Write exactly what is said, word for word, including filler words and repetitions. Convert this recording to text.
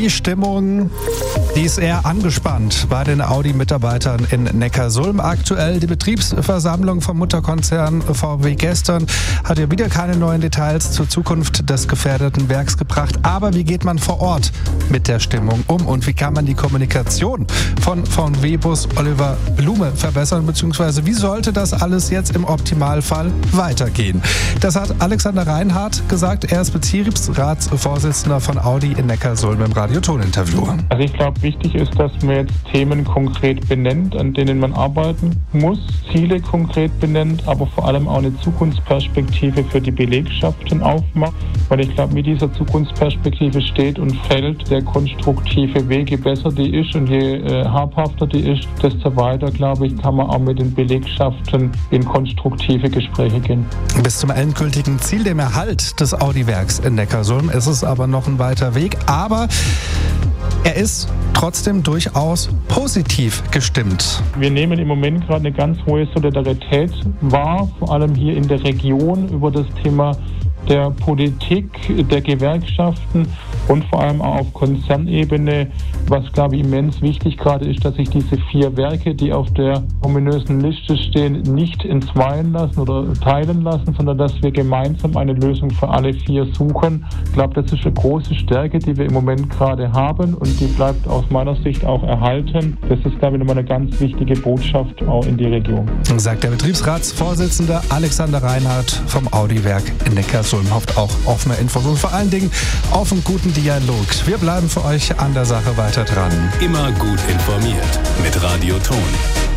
Die Stimmung, die ist eher angespannt bei den Audi-Mitarbeitern in Neckarsulm. Aktuell die Betriebsversammlung vom Mutterkonzern V W gestern hat ja wieder keine neuen Details zur Zukunft des gefährdeten Werks gebracht. Aber wie geht man vor Ort mit der Stimmung um und wie kann man die Kommunikation von V W-Boss Oliver Blume verbessern, beziehungsweise wie sollte das alles jetzt im Optimalfall weitergehen? Das hat Alexander Reinhardt gesagt. Er ist Betriebsratsvorsitzender von Audi in Neckarsulm im Radio-Ton-Interview. Also ich glaube, wichtig ist, dass man jetzt Themen konkret benennt, an denen man arbeiten muss, Ziele konkret benennt, aber vor allem auch eine Zukunftsperspektive für die Belegschaften aufmacht. Weil ich glaube, mit dieser Zukunftsperspektive steht und fällt der konstruktive Weg. Je besser die ist und je äh, habhafter die ist, desto weiter, glaube ich, kann man auch mit den Belegschaften in konstruktive Gespräche gehen. Bis zum endgültigen Ziel, dem Erhalt des Audi-Werks in Neckarsulm, ist es aber noch ein weiter Weg. Aber er ist trotzdem durchaus positiv gestimmt. Wir nehmen im Moment gerade eine ganz hohe Solidarität wahr, vor allem hier in der Region über das Thema der Politik, der Gewerkschaften und vor allem auch auf Konzernebene, was, glaube ich, immens wichtig gerade ist, dass sich diese vier Werke, die auf der ominösen Liste stehen, nicht entzweien lassen oder teilen lassen, sondern dass wir gemeinsam eine Lösung für alle vier suchen. Ich glaube, das ist eine große Stärke, die wir im Moment gerade haben und die bleibt aus meiner Sicht auch erhalten. Das ist, glaube ich, nochmal eine ganz wichtige Botschaft auch in die Region. Sagt der Betriebsratsvorsitzende Alexander Reinhardt vom Audi-Werk in Neckarsulm. Hofft auch auf mehr Infos und vor allen Dingen auf einen guten Dialog. Wir bleiben für euch an der Sache weiter dran. Immer gut informiert mit Radio Ton.